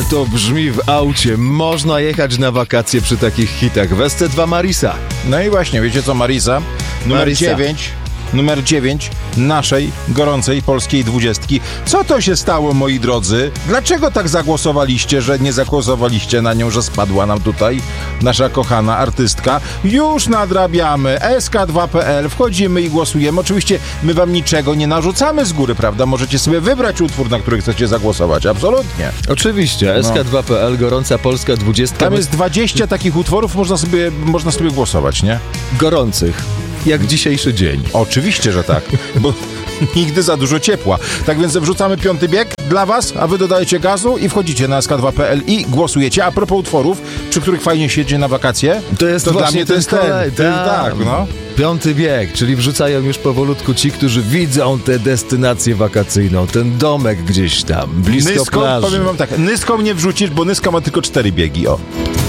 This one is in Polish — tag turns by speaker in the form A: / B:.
A: Ale to brzmi w aucie. Można jechać na wakacje przy takich hitach. W SC2 Marisa.
B: No i właśnie, wiecie co, Marisa? Numer 9 naszej gorącej polskiej 20. Co to się stało, moi drodzy? Dlaczego tak zagłosowaliście, że nie zagłosowaliście na nią, że spadła nam tutaj nasza kochana artystka? Już nadrabiamy. SK2.pl, wchodzimy i głosujemy. Oczywiście my wam niczego nie narzucamy z góry, prawda? Możecie sobie wybrać utwór, na który chcecie zagłosować. Absolutnie.
A: Oczywiście. SK2.pl, gorąca polska 20.
B: Tam jest 20 takich utworów, można sobie głosować, nie?
A: Gorących. Jak dzisiejszy dzień.
B: Oczywiście, że tak, bo nigdy za dużo ciepła. Tak więc wrzucamy 5. bieg dla was, a wy dodajecie gazu i wchodzicie na sk2.pl i głosujecie. A propos utworów, przy których fajnie się jedzie na wakacje,
A: to jest
B: to
A: właśnie
B: dla mnie tak, no.
A: 5. bieg, czyli wrzucają już powolutku ci, którzy widzą tę destynację wakacyjną, ten domek gdzieś tam, blisko plaży.
B: Powiem wam tak, Nyską nie wrzucisz, bo Nyska ma tylko 4 biegi, o.